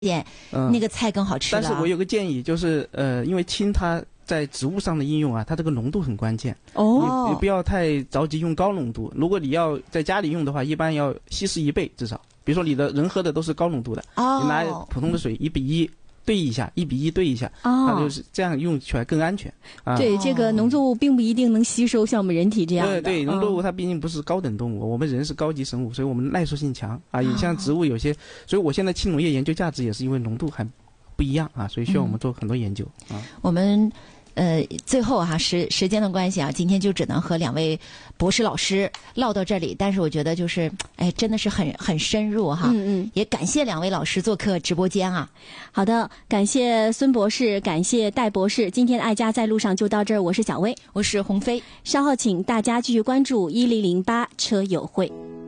点那个菜更好吃了。 但是我有个建议，就是因为氢它在植物上的应用啊，它这个浓度很关键。你不要太着急用高浓度。如果你要在家里用的话，一般要稀释1倍至少。比如说你的人喝的都是高浓度的，你拿普通的水1比1兑一下，1比1兑一下，它就是这样用起来更安全。 对，这个农作物并不一定能吸收像我们人体这样的。 对，农作物它毕竟不是高等动物，我们人是高级生物，所以我们耐受性强啊。也像植物有些，所以我现在氢农业研究价值也是因为浓度还不一样啊，所以需要我们做很多研究啊。 我们最后时间的关系啊，今天就只能和2位博士老师唠到这里。但是我觉得就是真的是很深入哈。也感谢2位老师做客直播间啊。 好的，感谢孙博士，感谢戴博士。今天的爱家在路上就到这儿，我是小薇， 我是鸿飞。 稍后请大家继续关注1008车友会。